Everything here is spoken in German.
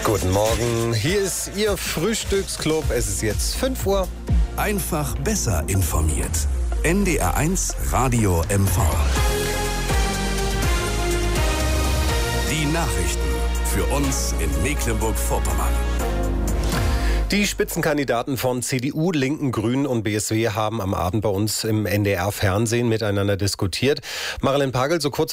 Guten Morgen, hier ist Ihr Frühstücksclub. Es ist jetzt 5 Uhr. Einfach besser informiert. NDR1 Radio MV. Die Nachrichten für uns in Mecklenburg-Vorpommern. Die Spitzenkandidaten von CDU, Linken, Grünen und BSW haben am Abend bei uns im NDR-Fernsehen miteinander diskutiert. Marilyn Pagel, so kurz